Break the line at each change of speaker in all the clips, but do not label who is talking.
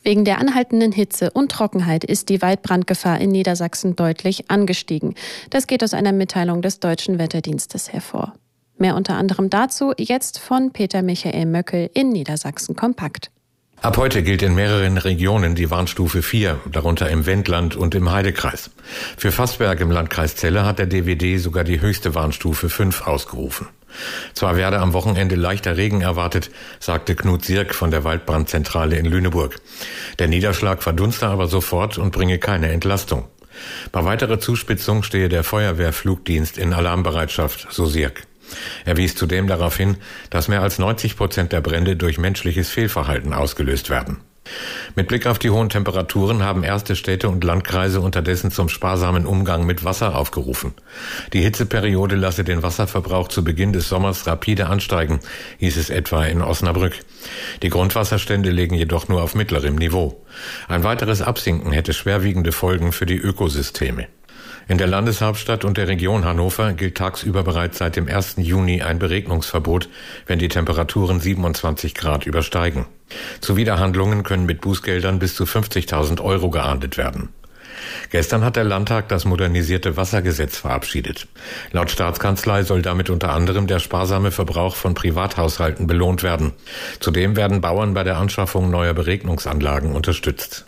Wegen der anhaltenden Hitze und Trockenheit ist die Waldbrandgefahr in Niedersachsen deutlich angestiegen. Das geht aus einer Mitteilung des Deutschen Wetterdienstes hervor. Mehr unter anderem dazu jetzt von Peter Michael Möckel in Niedersachsen kompakt.
Ab heute gilt in mehreren Regionen die Warnstufe 4, darunter im Wendland und im Heidekreis. Für Vassberg im Landkreis Celle hat der DWD sogar die höchste Warnstufe 5 ausgerufen. Zwar werde am Wochenende leichter Regen erwartet, sagte Knut Sirk von der Waldbrandzentrale in Lüneburg. Der Niederschlag verdunste aber sofort und bringe keine Entlastung. Bei weiterer Zuspitzung stehe der Feuerwehrflugdienst in Alarmbereitschaft, so Sirk. Er wies zudem darauf hin, dass mehr als 90% der Brände durch menschliches Fehlverhalten ausgelöst werden. Mit Blick auf die hohen Temperaturen haben erste Städte und Landkreise unterdessen zum sparsamen Umgang mit Wasser aufgerufen. Die Hitzeperiode lasse den Wasserverbrauch zu Beginn des Sommers rapide ansteigen, hieß es etwa in Osnabrück. Die Grundwasserstände liegen jedoch nur auf mittlerem Niveau. Ein weiteres Absinken hätte schwerwiegende Folgen für die Ökosysteme. In der Landeshauptstadt und der Region Hannover gilt tagsüber bereits seit dem 1. Juni ein Beregnungsverbot, wenn die Temperaturen 27 Grad übersteigen. Zuwiderhandlungen können mit Bußgeldern bis zu 50.000 Euro geahndet werden. Gestern hat der Landtag das modernisierte Wassergesetz verabschiedet. Laut Staatskanzlei soll damit unter anderem der sparsame Verbrauch von Privathaushalten belohnt werden. Zudem werden Bauern bei der Anschaffung neuer Beregnungsanlagen unterstützt.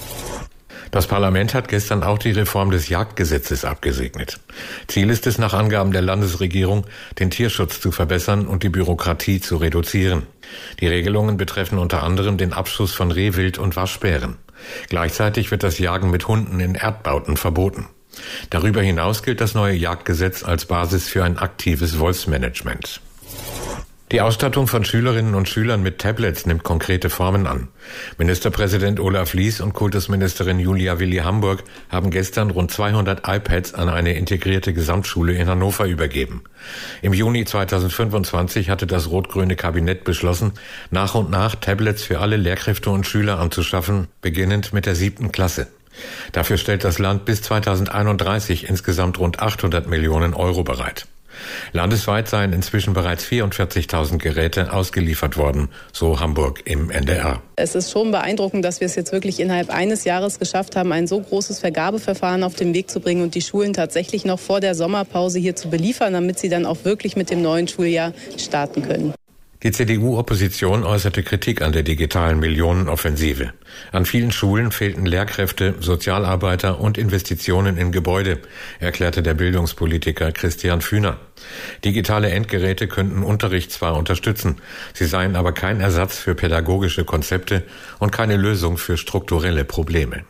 Das Parlament hat gestern auch die Reform des Jagdgesetzes abgesegnet. Ziel ist es nach Angaben der Landesregierung, den Tierschutz zu verbessern und die Bürokratie zu reduzieren. Die Regelungen betreffen unter anderem den Abschuss von Rehwild und Waschbären. Gleichzeitig wird das Jagen mit Hunden in Erdbauten verboten. Darüber hinaus gilt das neue Jagdgesetz als Basis für ein aktives Wolfsmanagement. Die Ausstattung von Schülerinnen und Schülern mit Tablets nimmt konkrete Formen an. Ministerpräsident Olaf Lies und Kultusministerin Julia Willi-Hamburg haben gestern rund 200 iPads an eine integrierte Gesamtschule in Hannover übergeben. Im Juni 2025 hatte das rot-grüne Kabinett beschlossen, nach und nach Tablets für alle Lehrkräfte und Schüler anzuschaffen, beginnend mit der 7. Klasse. Dafür stellt das Land bis 2031 insgesamt rund 800 Millionen Euro bereit. Landesweit seien inzwischen bereits 44.000 Geräte ausgeliefert worden, so Hamburg im NDR.
Es ist schon beeindruckend, dass wir es jetzt wirklich innerhalb eines Jahres geschafft haben, ein so großes Vergabeverfahren auf den Weg zu bringen und die Schulen tatsächlich noch vor der Sommerpause hier zu beliefern, damit sie dann auch wirklich mit dem neuen Schuljahr starten können.
Die CDU-Opposition äußerte Kritik an der digitalen Millionenoffensive. An vielen Schulen fehlten Lehrkräfte, Sozialarbeiter und Investitionen in Gebäude, erklärte der Bildungspolitiker Christian Fühner. Digitale Endgeräte könnten Unterricht zwar unterstützen, sie seien aber kein Ersatz für pädagogische Konzepte und keine Lösung für strukturelle Probleme.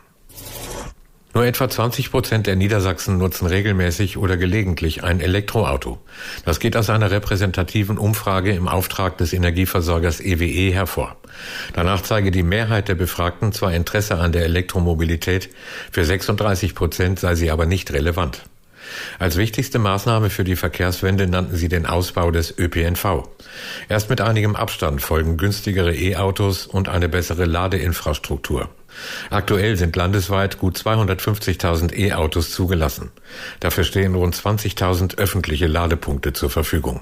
Nur etwa 20% der Niedersachsen nutzen regelmäßig oder gelegentlich ein Elektroauto. Das geht aus einer repräsentativen Umfrage im Auftrag des Energieversorgers EWE hervor. Danach zeige die Mehrheit der Befragten zwar Interesse an der Elektromobilität, für 36% sei sie aber nicht relevant. Als wichtigste Maßnahme für die Verkehrswende nannten sie den Ausbau des ÖPNV. Erst mit einigem Abstand folgen günstigere E-Autos und eine bessere Ladeinfrastruktur. Aktuell sind landesweit gut 250.000 E-Autos zugelassen. Dafür stehen rund 20.000 öffentliche Ladepunkte zur Verfügung.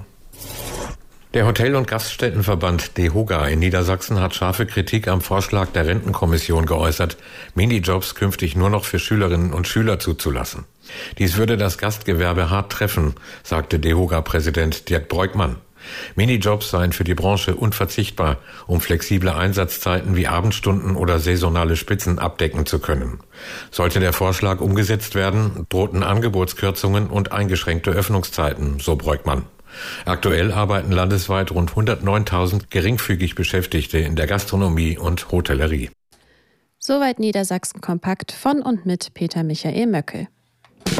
Der Hotel- und Gaststättenverband DEHOGA in Niedersachsen hat scharfe Kritik am Vorschlag der Rentenkommission geäußert, Minijobs künftig nur noch für Schülerinnen und Schüler zuzulassen. Dies würde das Gastgewerbe hart treffen, sagte DEHOGA-Präsident Dirk Breukmann. Minijobs seien für die Branche unverzichtbar, um flexible Einsatzzeiten wie Abendstunden oder saisonale Spitzen abdecken zu können. Sollte der Vorschlag umgesetzt werden, drohten Angebotskürzungen und eingeschränkte Öffnungszeiten, so Breukmann. Aktuell arbeiten landesweit rund 109.000 geringfügig Beschäftigte in der Gastronomie und Hotellerie.
Soweit Niedersachsen kompakt von und mit Peter Michael Möckel.